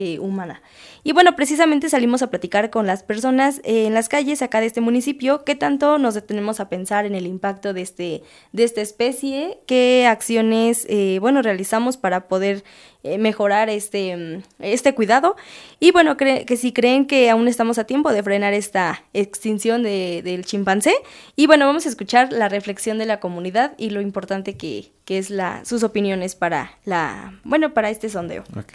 humana. Y bueno, precisamente salimos a platicar con las personas en las calles acá de este municipio, qué tanto nos detenemos a pensar en el impacto de esta especie, qué acciones realizamos para poder mejorar este cuidado, y bueno, que si creen que aún estamos a tiempo de frenar esta extinción del chimpancé. Y bueno, vamos a escuchar la reflexión de la comunidad y lo importante que es sus opiniones para este sondeo. Okay.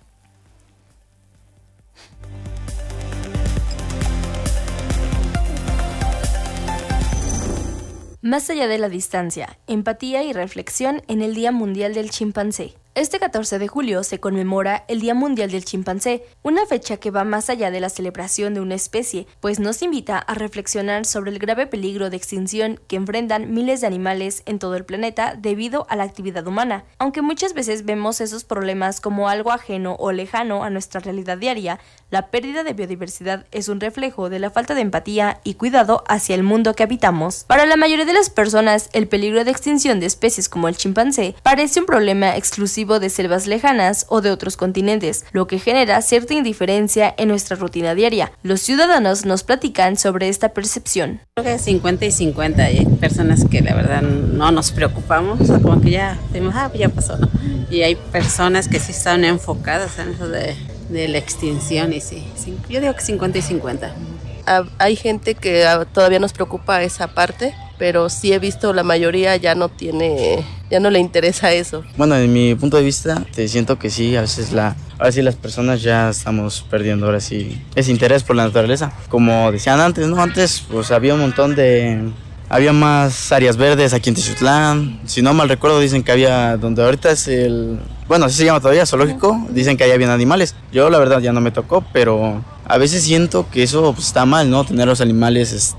Más allá de la distancia, empatía y reflexión en el Día Mundial del Chimpancé. Este 14 de julio se conmemora el Día Mundial del Chimpancé, una fecha que va más allá de la celebración de una especie, pues nos invita a reflexionar sobre el grave peligro de extinción que enfrentan miles de animales en todo el planeta debido a la actividad humana. Aunque muchas veces vemos esos problemas como algo ajeno o lejano a nuestra realidad diaria, la pérdida de biodiversidad es un reflejo de la falta de empatía y cuidado hacia el mundo que habitamos. Para la mayoría de las personas, el peligro de extinción de especies como el chimpancé parece un problema exclusivo de selvas lejanas o de otros continentes, lo que genera cierta indiferencia en nuestra rutina diaria. Los ciudadanos nos platican sobre esta percepción. Creo que es 50 y 50, hay personas que la verdad no nos preocupamos, o como que ya decimos, ya pasó, ¿no? Y hay personas que sí están enfocadas en eso de la extinción, y sí, yo digo que 50 y 50. Hay gente que todavía nos preocupa esa parte, pero sí he visto la mayoría ya no le interesa eso. Bueno, en mi punto de vista, siento que sí, a veces ahora sí las personas ya estamos perdiendo ahora sí ese interés por la naturaleza. Como decían antes, ¿no? Antes pues había había más áreas verdes aquí en Texutlán. Si no mal recuerdo, dicen que había, donde ahorita es así se llama todavía, zoológico, dicen que ahí habían animales. Yo la verdad ya no me tocó, pero a veces siento que eso está mal, ¿no? Tener los animales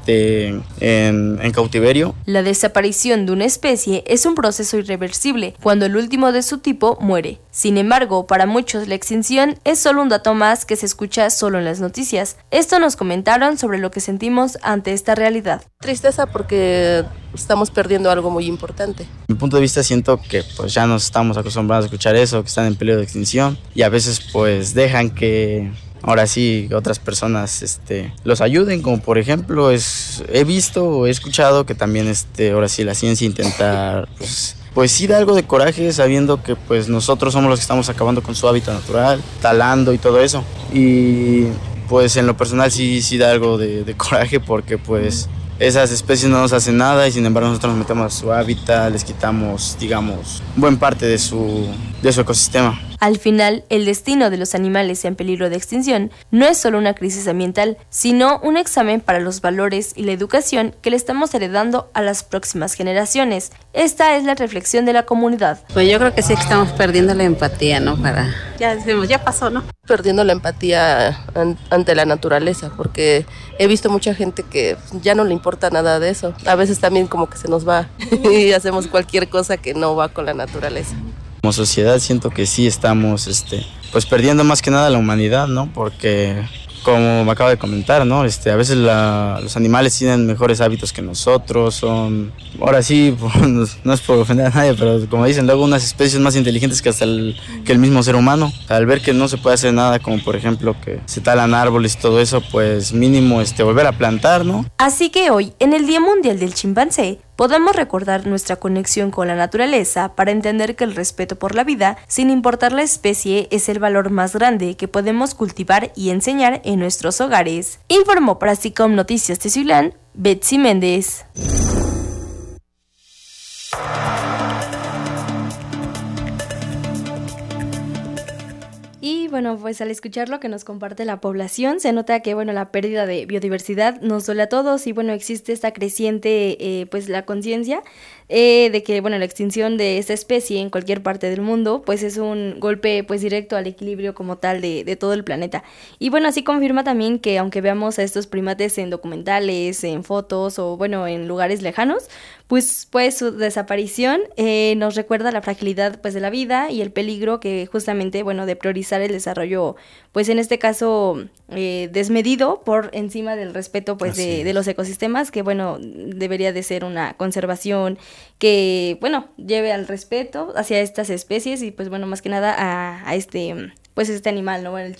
en cautiverio. La desaparición de una especie es un proceso irreversible cuando el último de su tipo muere. Sin embargo, para muchos la extinción es solo un dato más que se escucha solo en las noticias. Esto nos comentaron sobre lo que sentimos ante esta realidad. Tristeza porque estamos perdiendo algo muy importante. En mi punto de vista siento que pues ya nos estamos acostumbrados a escuchar eso, que están en peligro de extinción, y a veces pues dejan que ahora sí otras personas los ayuden, como por ejemplo he visto o he escuchado que también ahora sí la ciencia intenta pues sí da algo de coraje sabiendo que pues nosotros somos los que estamos acabando con su hábitat natural, talando y todo eso. Y pues en lo personal sí da algo de coraje, porque pues esas especies no nos hacen nada y sin embargo nosotros nos metemos a su hábitat, les quitamos, digamos, buena parte de su ecosistema. Al final, el destino de los animales en peligro de extinción no es solo una crisis ambiental, sino un examen para los valores y la educación que le estamos heredando a las próximas generaciones. Esta es la reflexión de la comunidad. Pues yo creo que sí estamos perdiendo la empatía, ¿no? Ya decimos, ya pasó, ¿no? Perdiendo la empatía ante la naturaleza, porque he visto mucha gente que ya no le importa nada de eso. A veces también como que se nos va y hacemos cualquier cosa que no va con la naturaleza. Como sociedad siento que sí estamos pues perdiendo más que nada la humanidad, ¿no? Porque como me acabo de comentar, ¿no? A veces los animales tienen mejores hábitos que nosotros, ahora sí, pues, no es por ofender a nadie, pero como dicen, luego unas especies más inteligentes que hasta que el mismo ser humano. Al ver que no se puede hacer nada, como por ejemplo que se talan árboles y todo eso, pues mínimo volver a plantar, ¿no? Así que hoy, en el Día Mundial del Chimpancé, podemos recordar nuestra conexión con la naturaleza para entender que el respeto por la vida, sin importar la especie, es el valor más grande que podemos cultivar y enseñar en nuestros hogares. Informó para SICOM Noticias Texutlán, Betsy Méndez. Y bueno, pues al escuchar lo que nos comparte la población, se nota que la pérdida de biodiversidad nos duele a todos, y existe esta creciente la conciencia de que la extinción de esta especie en cualquier parte del mundo pues es un golpe directo al equilibrio como tal de todo el planeta. Y así confirma también que aunque veamos a estos primates en documentales, en fotos o en lugares lejanos, pues su desaparición nos recuerda la fragilidad de la vida y el peligro que justamente de priorizar el desarrollo en este caso desmedido por encima del respeto de los ecosistemas, que debería de ser una conservación que lleve al respeto hacia estas especies y más que nada a este animal, ¿no? El